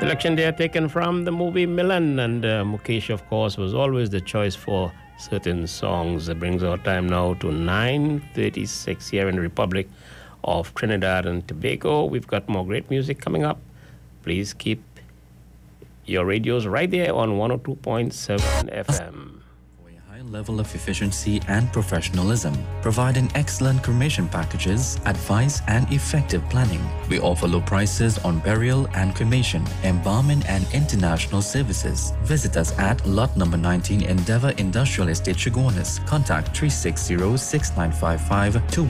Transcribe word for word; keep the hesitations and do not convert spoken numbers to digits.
Selection there taken from the movie Milan, and uh, Mukesh, of course, was always the choice for certain songs. That brings our time now to nine thirty-six here in the Republic of Trinidad and Tobago. We've got more great music coming up. Please keep your radios right there on one oh two point seven F M. Level of efficiency and professionalism, providing excellent cremation packages, advice and effective planning. We offer low prices on burial and cremation, embalming and international services. Visit us at lot number nineteen Endeavour Industrial Estate, Chaguanas. Contact three six zero, six nine five five, two